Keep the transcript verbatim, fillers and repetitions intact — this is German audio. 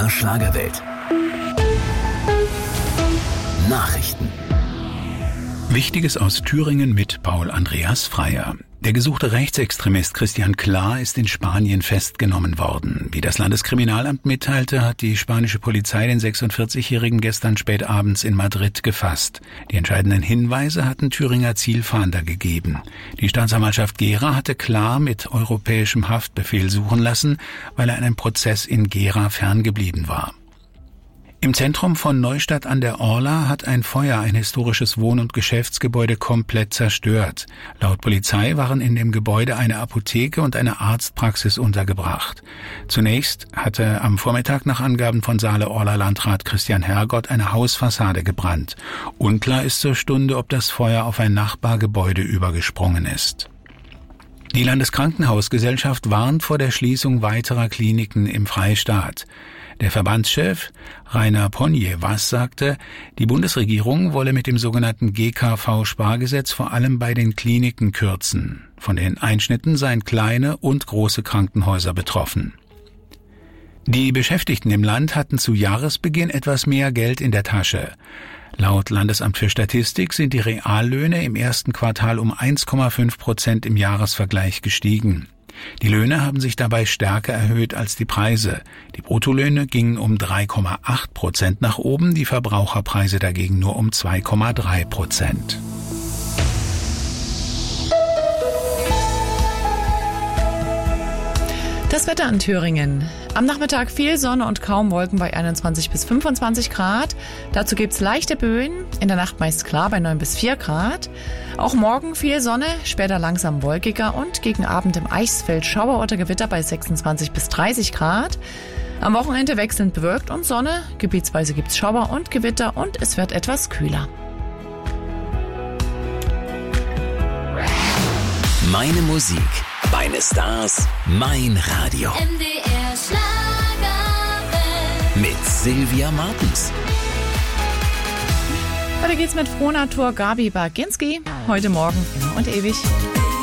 R Schlagerwelt. Nachrichten. Wichtiges aus Thüringen mit Paul Andreas Freier. Der gesuchte Rechtsextremist Christian Klar ist in Spanien festgenommen worden. Wie das Landeskriminalamt mitteilte, hat die spanische Polizei den sechsundvierzigjährigen gestern spät abends in Madrid gefasst. Die entscheidenden Hinweise hatten Thüringer Zielfahnder gegeben. Die Staatsanwaltschaft Gera hatte Klar mit europäischem Haftbefehl suchen lassen, weil er einem Prozess in Gera ferngeblieben war. Im Zentrum von Neustadt an der Orla hat ein Feuer ein historisches Wohn- und Geschäftsgebäude komplett zerstört. Laut Polizei waren in dem Gebäude eine Apotheke und eine Arztpraxis untergebracht. Zunächst hatte am Vormittag nach Angaben von Saale-Orla-Landrat Christian Hergott eine Hausfassade gebrannt. Unklar ist zur Stunde, ob das Feuer auf ein Nachbargebäude übergesprungen ist. Die Landeskrankenhausgesellschaft warnt vor der Schließung weiterer Kliniken im Freistaat. Der Verbandschef Rainer Ponjewas sagte, die Bundesregierung wolle mit dem sogenannten G K V-Spargesetz vor allem bei den Kliniken kürzen. Von den Einschnitten seien kleine und große Krankenhäuser betroffen. Die Beschäftigten im Land hatten zu Jahresbeginn etwas mehr Geld in der Tasche. Laut Landesamt für Statistik sind die Reallöhne im ersten Quartal um eins Komma fünf Prozent im Jahresvergleich gestiegen. Die Löhne haben sich dabei stärker erhöht als die Preise. Die Bruttolöhne gingen um drei Komma acht Prozent nach oben, die Verbraucherpreise dagegen nur um zwei Komma drei Prozent. Das Wetter in Thüringen. Am Nachmittag viel Sonne und kaum Wolken bei einundzwanzig bis fünfundzwanzig Grad. Dazu gibt's leichte Böen, in der Nacht meist klar bei neun bis vier Grad. Auch morgen viel Sonne, später langsam wolkiger und gegen Abend im Eichsfeld Schauer oder Gewitter bei sechsundzwanzig bis dreißig Grad. Am Wochenende wechselnd bewölkt und Sonne, gebietsweise gibt's Schauer und Gewitter und es wird etwas kühler. Meine Musik, meine Stars, mein Radio. M D R Schlagerwelt. Mit Sylvia Martens. Weiter geht's mit Frohnatur Gabi Baginski. Heute Morgen immer und ewig.